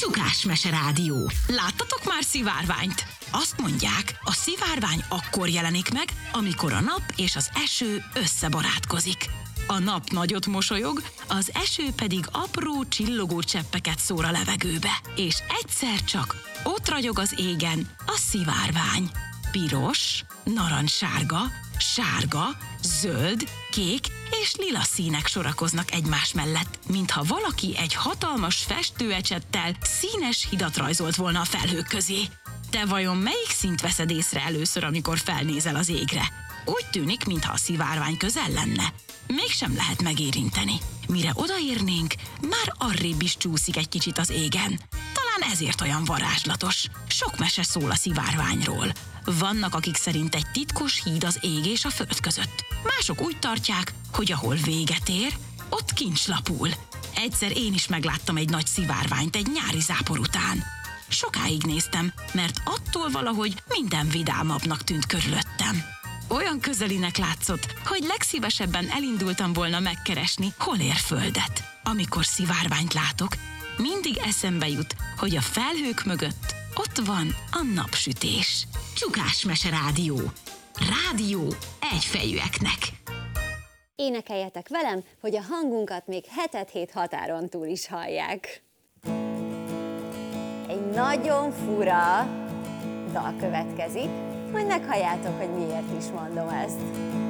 Csukás Mese Rádió. Láttatok már szivárványt? Azt mondják, a szivárvány akkor jelenik meg, amikor a nap és az eső összebarátkozik. A nap nagyot mosolyog, az eső pedig apró csillogó cseppeket szór a levegőbe. És egyszer csak ott ragyog az égen a szivárvány. Piros, narancssárga, sárga, zöld, kék és lila színek sorakoznak egymás mellett, mintha valaki egy hatalmas festőecsettel színes hidat rajzolt volna a felhők közé. Te vajon melyik színt veszed észre először, amikor felnézel az égre? Úgy tűnik, mintha a szivárvány közel lenne. Mégsem lehet megérinteni. Mire odaérnénk, már arrébb is csúszik egy kicsit az égen. Talán ezért olyan varázslatos. Sok mese szól a szivárványról. Vannak, akik szerint egy titkos híd az ég és a föld között. Mások úgy tartják, hogy ahol véget ér, ott kincs lapul. Egyszer én is megláttam egy nagy szivárványt egy nyári zápor után. Sokáig néztem, mert attól valahogy minden vidámabbnak tűnt körülöttem. Olyan közelinek látszott, hogy legszívesebben elindultam volna megkeresni, hol ér földet. Amikor szivárványt látok, mindig eszembe jut, hogy a felhők mögött ott van a napsütés. Csukás Mese Rádió. Rádió egyfejűeknek. Énekeljetek velem, hogy a hangunkat még hetet-hét határon túl is hallják. Egy nagyon fura dal következik, majd meghalljátok, hogy miért is mondom ezt.